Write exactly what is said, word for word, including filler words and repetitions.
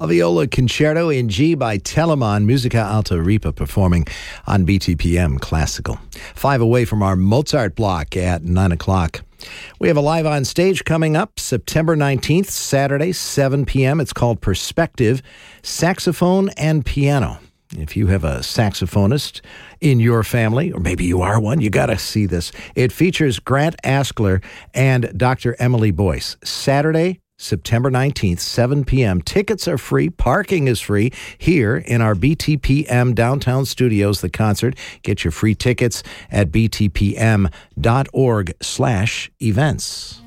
A viola concerto in G by Telemann, Musica Alta Ripa, performing on B T P M Classical. Five away from our Mozart block at nine o'clock. We have a live on stage coming up September nineteenth, Saturday, seven p.m. It's called Perspective, Saxophone and Piano. If you have a saxophonist in your family, or maybe you are one, you got to see this. It features Grant Askler and Doctor Emily Boyce. Saturday, September nineteenth, seven p.m. Tickets are free. Parking is free here in our B T P M downtown studios, the concert. Get your free tickets at btpm.org slash events.